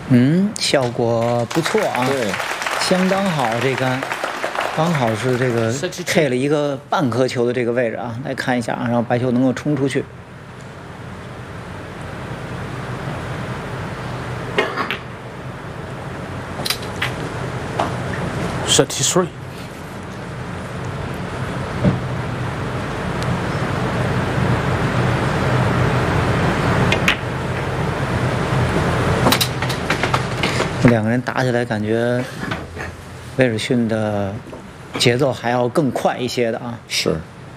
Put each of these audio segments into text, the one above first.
嗯，效果不错啊， 对， 相当好，这杆刚好是这个配了一个半颗球的这个位置啊，来看一下啊，让白球能够冲出去。 33. .两个人打起来，感觉威尔逊的节奏还要更快一些的啊。 是。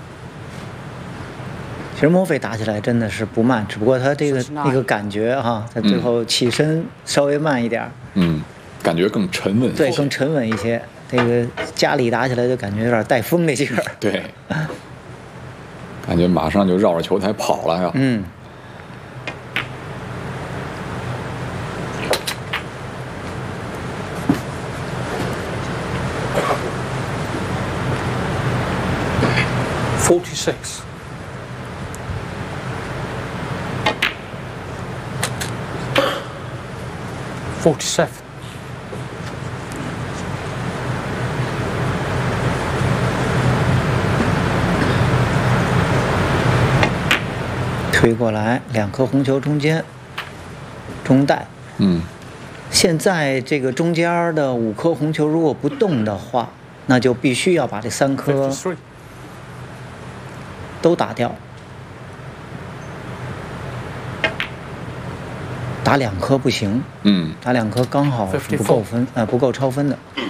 其实墨菲打起来真的是不慢，只不过他这个那个感觉哈，他最后起身稍微慢一点。 嗯，感觉更沉稳。 对，更沉稳一些。这个家里打起来就感觉有点带风那劲儿。 对。感觉马上就绕着球台跑了呀。 嗯。 46. 47. 推过来，2颗红球中间，中带。 嗯。 现在这个中间的5颗红球如果不动的话，那就必须要把这3颗都打掉。打2颗不行。 嗯。 打2颗刚好是不够分，不够超分的。